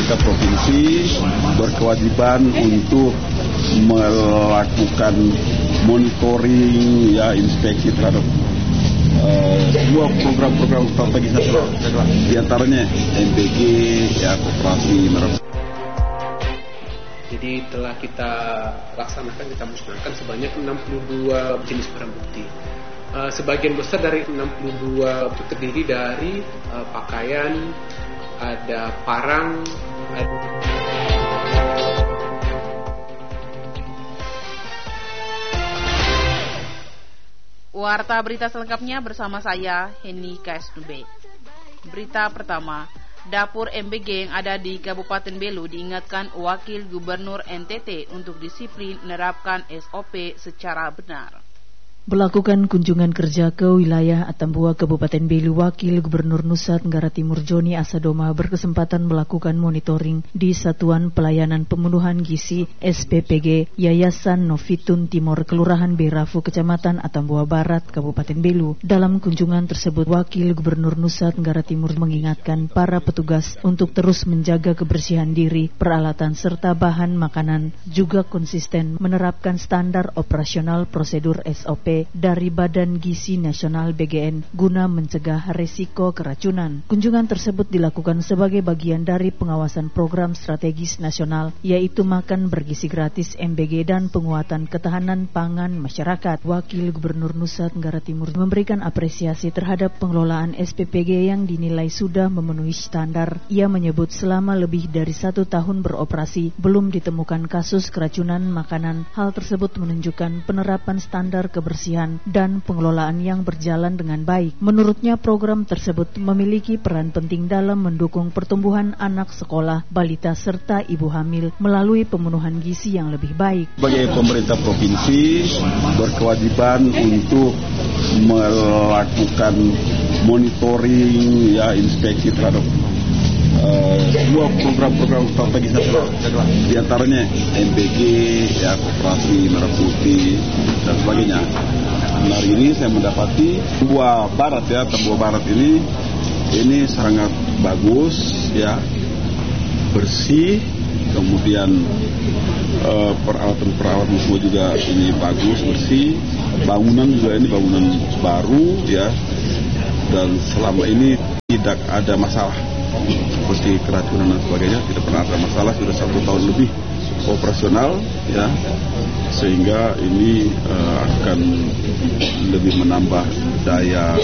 pemerintah provinsi berkewajiban untuk melakukan monitoring, ya, inspeksi terhadap sebuah program-program strategis nasional, di antaranya MBG, ya, koperasi merah. Jadi telah kita laksanakan, kita musnahkan sebanyak 62 jenis barang bukti. Sebagian besar dari 62 itu terdiri dari pakaian, ada parang, Warta berita selengkapnya bersama saya, Heni KSNB. Berita pertama, dapur MBG yang ada di Kabupaten Belu diingatkan Wakil Gubernur NTT untuk disiplin menerapkan SOP secara benar. Melakukan kunjungan kerja ke wilayah Atambua, Kabupaten Belu, Wakil Gubernur Nusa Tenggara Timur Joni Asadoma berkesempatan melakukan monitoring di Satuan Pelayanan Pemenuhan Gizi SPPG Yayasan Novitun Timur, Kelurahan Berafu, Kecamatan Atambua Barat, Kabupaten Belu. Dalam kunjungan tersebut, Wakil Gubernur Nusa Tenggara Timur mengingatkan para petugas untuk terus menjaga kebersihan diri, peralatan, serta bahan makanan, juga konsisten menerapkan standar operasional prosedur SOP dari Badan Gizi Nasional BGN guna mencegah risiko keracunan. Kunjungan tersebut dilakukan sebagai bagian dari pengawasan program strategis nasional, yaitu makan bergizi gratis MBG dan penguatan ketahanan pangan masyarakat. Wakil Gubernur Nusa Tenggara Timur memberikan apresiasi terhadap pengelolaan SPPG yang dinilai sudah memenuhi standar. Ia menyebut selama lebih dari 1 tahun beroperasi belum ditemukan kasus keracunan makanan. Hal tersebut menunjukkan penerapan standar kebersihan dan pengelolaan yang berjalan dengan baik. Menurutnya, program tersebut memiliki peran penting dalam mendukung pertumbuhan anak sekolah, balita, serta ibu hamil melalui pemenuhan gizi yang lebih baik. Sebagai pemerintah provinsi berkewajiban untuk melakukan monitoring, ya, inspeksi terhadap sebuah program-program strategis nasional, di antaranya MBG, ya, koperasi merah putih dan sebagainya. Hari ini saya mendapati Tambua Barat, ya, Tambua Barat ini sangat bagus, ya, bersih, kemudian peralatan semua juga ini bagus, bersih, bangunan juga ini bangunan baru, ya, dan selama ini tidak ada masalah seperti keracunan dan sebagainya, tidak pernah ada masalah. Sudah 1 tahun lebih operasional, ya, sehingga ini akan lebih menambah daya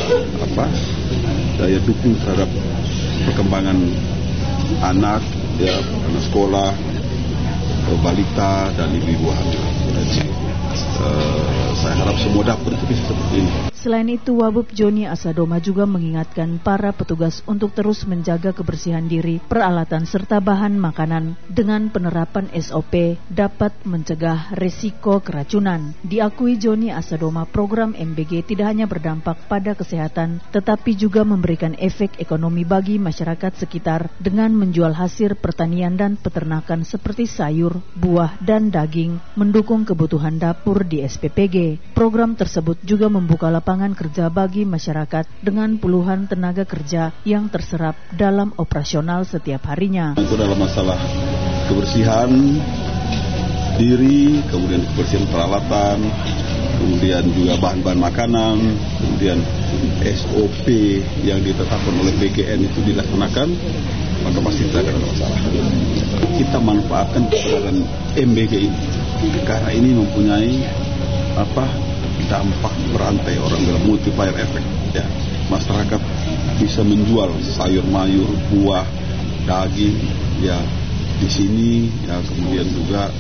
dukung terhadap perkembangan anak, ya, anak sekolah, balita dan ibu-ibu hamil. Saya harap semua dapur itu bisa seperti ini. Selain itu, Wabub Joni Asadoma juga mengingatkan para petugas untuk terus menjaga kebersihan diri, peralatan, serta bahan makanan. Dengan penerapan SOP dapat mencegah risiko keracunan. Diakui Joni Asadoma, program MBG tidak hanya berdampak pada kesehatan, tetapi juga memberikan efek ekonomi bagi masyarakat sekitar dengan menjual hasil pertanian dan peternakan seperti sayur, buah, dan daging, mendukung kebutuhan dapur di SPPG. Program tersebut juga membuka lapangan kerja bagi masyarakat dengan puluhan tenaga kerja yang terserap dalam operasional setiap harinya. Itu dalam masalah kebersihan diri, kemudian kebersihan peralatan, kemudian juga bahan-bahan makanan, kemudian SOP yang ditetapkan oleh BGN itu dilaksanakan, maka pasti tidak ada masalah. Kita manfaatkan keberadaan MBG ini karena ini mempunyai dampak berantai, orang dalam multiplier effect, ya. Masyarakat bisa menjual sayur mayur, buah, daging, ya, di sini, ya. Kemudian juga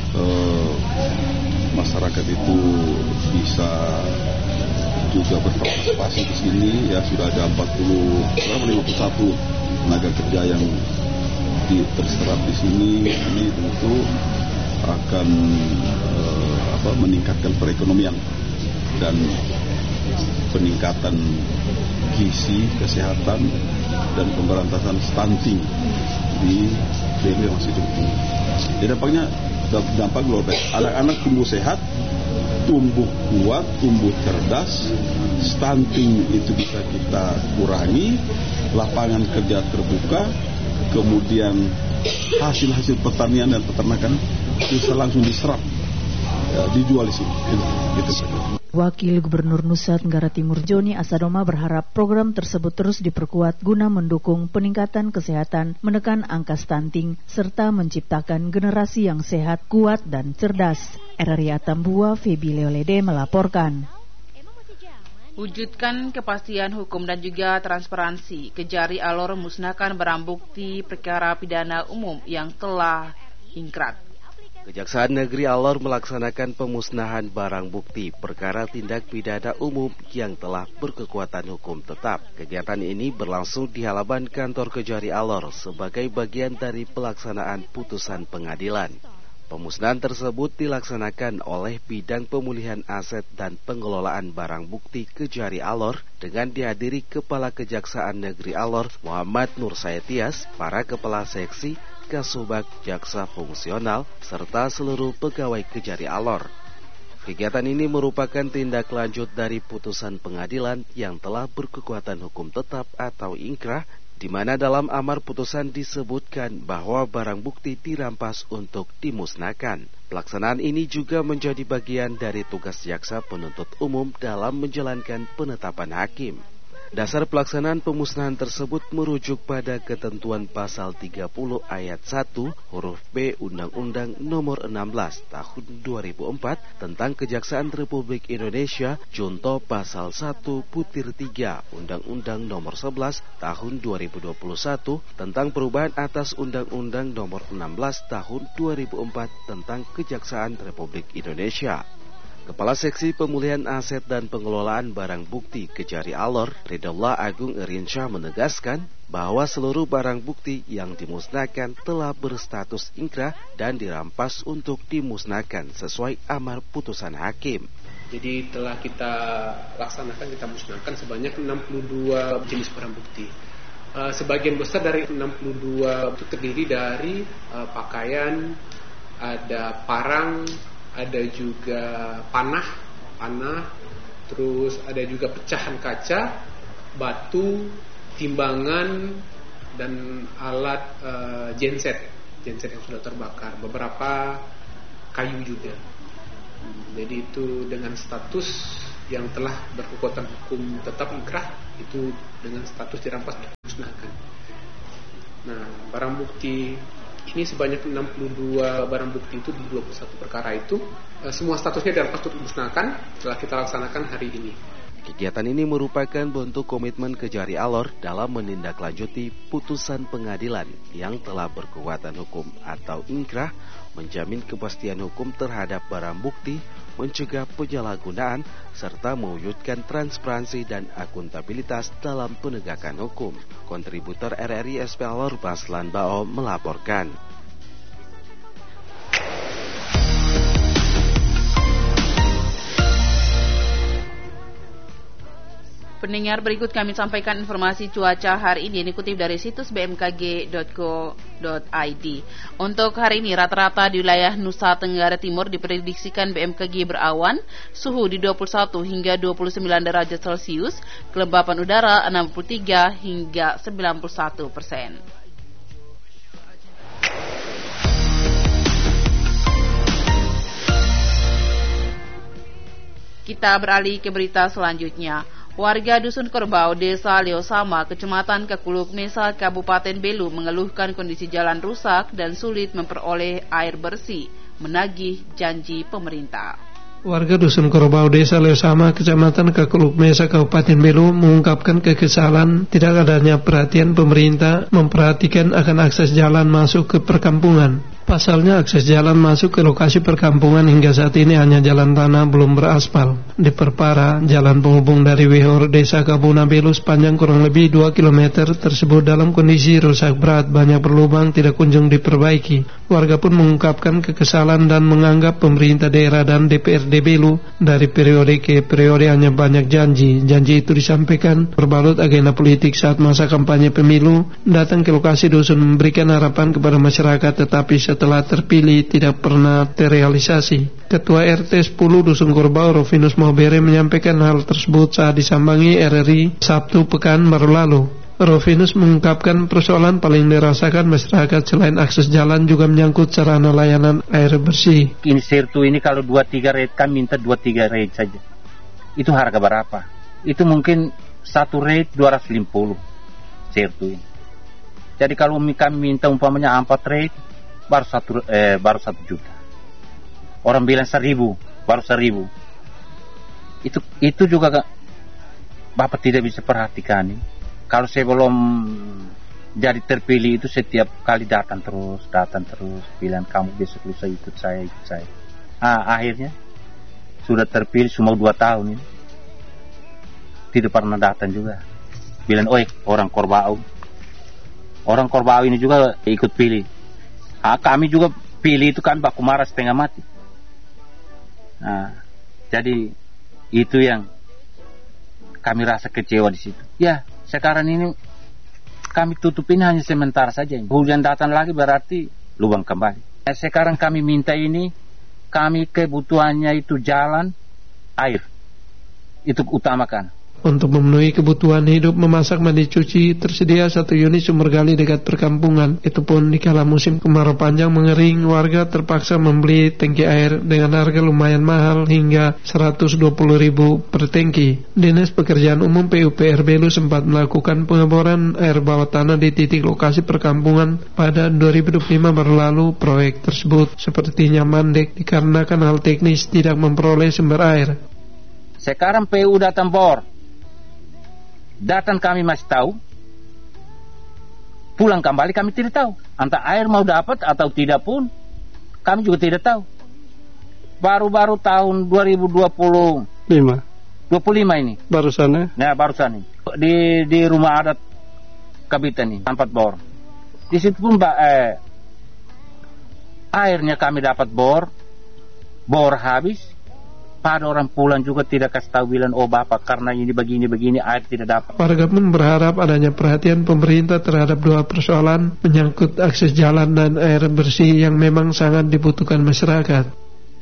masyarakat itu bisa juga berpartisipasi di sini, ya. Sudah ada 51 tenaga kerja yang terserap di sini. Ini tentu akan meningkatkan perekonomian dan peningkatan gizi, kesehatan, dan pemberantasan stunting di Belu yang masih tinggi. Jadi dampaknya dampak global. Anak-anak tumbuh sehat, tumbuh kuat, tumbuh cerdas, stunting itu bisa kita kurangi, lapangan kerja terbuka, kemudian hasil pertanian dan peternakan bisa langsung diserap, dijual di sini. Gitu saja. Wakil Gubernur Nusa Tenggara Timur Joni Asadoma berharap program tersebut terus diperkuat guna mendukung peningkatan kesehatan, menekan angka stunting, serta menciptakan generasi yang sehat, kuat, dan cerdas. RRI Atambua, Feby Leolede melaporkan. Wujudkan kepastian hukum dan juga transparansi. Kejari Alor musnahkan barang bukti perkara pidana umum yang telah ingkrah. Kejaksaan Negeri Alor melaksanakan pemusnahan barang bukti perkara tindak pidana umum yang telah berkekuatan hukum tetap. Kegiatan ini berlangsung di halaman kantor Kejari Alor sebagai bagian dari pelaksanaan putusan pengadilan. Pemusnahan tersebut dilaksanakan oleh Bidang Pemulihan Aset dan Pengelolaan Barang Bukti Kejari Alor dengan dihadiri Kepala Kejaksaan Negeri Alor Muhammad Nur Sayetias, para Kepala Seksi, Kasubag, Jaksa Fungsional, serta seluruh pegawai Kejari Alor. Kegiatan ini merupakan tindak lanjut dari putusan pengadilan yang telah berkekuatan hukum tetap atau ingkrah, di mana dalam amar putusan disebutkan bahwa barang bukti dirampas untuk dimusnahkan. Pelaksanaan ini juga menjadi bagian dari tugas jaksa penuntut umum dalam menjalankan penetapan hakim. Dasar pelaksanaan pemusnahan tersebut merujuk pada ketentuan pasal 30 ayat 1 huruf B Undang-Undang Nomor 16 Tahun 2004 tentang Kejaksaan Republik Indonesia, junto pasal 1 butir 3 Undang-Undang Nomor 11 Tahun 2021 tentang perubahan atas Undang-Undang Nomor 16 Tahun 2004 tentang Kejaksaan Republik Indonesia. Kepala Seksi Pemulihan Aset dan Pengelolaan Barang Bukti Kejari Alor, Ridallah Agung Iriansyah menegaskan bahwa seluruh barang bukti yang dimusnahkan telah berstatus ingkrah dan dirampas untuk dimusnahkan sesuai amar putusan hakim. Jadi telah kita laksanakan, kita musnahkan sebanyak 62 jenis barang bukti. Sebagian besar dari 62 itu terdiri dari pakaian, ada parang, ada juga panah, terus ada juga pecahan kaca, batu, timbangan, dan alat genset yang sudah terbakar, beberapa kayu juga. Jadi itu dengan status yang telah berkekuatan hukum tetap ingkrah, itu dengan status dirampas dan dimusnahkan. Nah, barang bukti ini sebanyak 62 barang bukti itu di 21 perkara itu, semua statusnya dirampas untuk dimusnahkan setelah kita laksanakan hari ini. Kegiatan ini merupakan bentuk komitmen Kejari Alor dalam menindaklanjuti putusan pengadilan yang telah berkekuatan hukum atau ingkrah, menjamin kepastian hukum terhadap barang bukti, mencegah penyalahgunaan, serta mewujudkan transparansi dan akuntabilitas dalam penegakan hukum. Kontributor RRI SP Alor Baslan Bao melaporkan. Pendengar, berikut kami sampaikan informasi cuaca hari ini dikutip dari situs bmkg.co.id. Untuk hari ini rata-rata di wilayah Nusa Tenggara Timur diprediksikan BMKG berawan, suhu di 21 hingga 29 derajat Celcius, kelembapan udara 63 hingga 91%. Kita beralih ke berita selanjutnya. Warga Dusun Kerbau, Desa Leosama, Kecamatan Kakuluk Mesa, Kabupaten Belu mengeluhkan kondisi jalan rusak dan sulit memperoleh air bersih, menagih janji pemerintah. Warga Dusun Kerbau, Desa Leosama, Kecamatan Kakuluk Mesa, Kabupaten Belu mengungkapkan kekesalan tidak adanya perhatian pemerintah memperhatikan akan akses jalan masuk ke perkampungan. Pasalnya akses jalan masuk ke lokasi perkampungan hingga saat ini hanya jalan tanah belum beraspal. Diperparah, jalan penghubung dari Wehor Desa Kabuna Belu sepanjang kurang lebih 2 km tersebut dalam kondisi rusak berat, banyak berlubang, tidak kunjung diperbaiki. Warga pun mengungkapkan kekesalan dan menganggap pemerintah daerah dan DPRD Belu dari periode ke periode hanya banyak janji. Janji itu disampaikan berbalut agenda politik saat masa kampanye pemilu, datang ke lokasi dusun memberikan harapan kepada masyarakat, tetapi setelah terpilih tidak pernah terrealisasi. Ketua RT 10 Dusun Kerbau Rovinus Mohbere menyampaikan hal tersebut saat disambangi RRI Sabtu pekan baru lalu. Rovinus mengungkapkan persoalan paling dirasakan masyarakat selain akses jalan juga menyangkut sarana layanan air bersih. Ini Sertu ini kalau 2-3 rate kan minta 2-3 rate saja. Itu harga berapa? Itu mungkin 1 rate 250 Sertu ini. Jadi kalau kami minta umpamanya 4 rate baru 1 juta. Orang bilang 1.000, baru 1.000. Itu juga Bapak tidak bisa perhatikan ini. Kalau saya belum jadi terpilih itu setiap kali datang terus, bilang kamu besok lusa ikut saya. Akhirnya sudah terpilih semua 2 tahun ini, tidak pernah datang juga. Bilang, orang Korbau ini juga ikut pilih. Kami juga pilih itu, kami baku marah setengah mati. Jadi itu yang kami rasa kecewa di situ. Ya, sekarang ini kami tutup ini hanya sementara saja. Hujan datang lagi berarti lubang kembali. Sekarang kami minta ini, kami kebutuhannya itu jalan, air. Itu utamakan. Untuk memenuhi kebutuhan hidup, memasak, mandi, cuci, tersedia 1 unit sumber gali dekat perkampungan. Itu pun di kala musim kemarau panjang mengering, warga terpaksa membeli tangki air dengan harga lumayan mahal hingga 120.000 per tangki. Dinas Pekerjaan Umum PUPR Belu sempat melakukan pengeboran air bawah tanah di titik lokasi perkampungan pada 2025 berlalu. Proyek tersebut sepertinya mandek dikarenakan hal teknis tidak memperoleh sumber air. Sekarang PU datang bor. Datang kami masih tahu, pulang kembali kami tidak tahu. Entah air mau dapat atau tidak pun, kami juga tidak tahu. Baru-baru tahun 2025 ini. Barusan ya? Nah, barusan ini. Di rumah adat Kabitan ini, tempat bor. Di situ pun airnya kami dapat bor habis. Pada orang pulang juga tidak kasih tahu, bilang Bapak karena ini begini air tidak dapat. Warga pun berharap adanya perhatian pemerintah terhadap 2 persoalan menyangkut akses jalan dan air bersih yang memang sangat dibutuhkan masyarakat.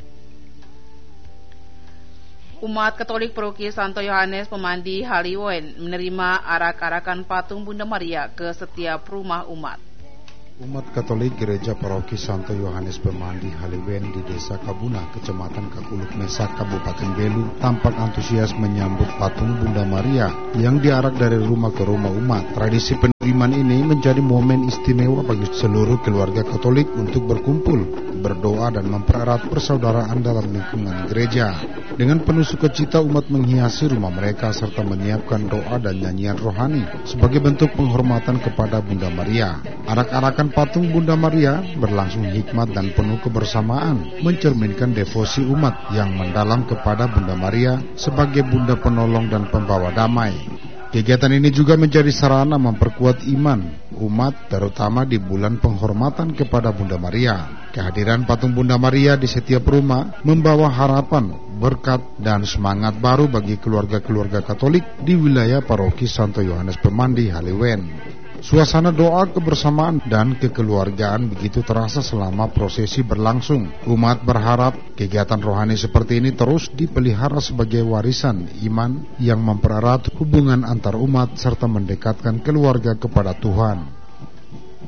Umat Katolik Paroki Santo Yohanes Pemandi Haliwen menerima arak-arakan patung Bunda Maria ke setiap rumah umat. Umat Katolik Gereja Paroki Santo Yohanes Pemandi Haliwen di Desa Kabuna, Kecamatan Kakuluk Mesa, Kabupaten Belu tampak antusias menyambut patung Bunda Maria yang diarak dari rumah ke rumah umat. Tradisi penerimaan ini menjadi momen istimewa bagi seluruh keluarga Katolik untuk berkumpul, berdoa dan mempererat persaudaraan dalam lingkungan gereja. Dengan penuh sukacita umat menghiasi rumah mereka serta menyiapkan doa dan nyanyian rohani sebagai bentuk penghormatan kepada Bunda Maria. Arak-arakan patung Bunda Maria berlangsung hikmat dan penuh kebersamaan, mencerminkan devosi umat yang mendalam kepada Bunda Maria sebagai Bunda penolong dan pembawa damai. Kegiatan ini juga menjadi sarana memperkuat iman umat, terutama di bulan penghormatan kepada Bunda Maria. Kehadiran patung Bunda Maria di setiap rumah membawa harapan, berkat, dan semangat baru bagi keluarga-keluarga Katolik di wilayah Paroki Santo Yohanes Pemandi Haliwen. Suasana doa kebersamaan dan kekeluargaan begitu terasa selama prosesi berlangsung. Umat berharap kegiatan rohani seperti ini terus dipelihara sebagai warisan iman yang mempererat hubungan antar umat serta mendekatkan keluarga kepada Tuhan.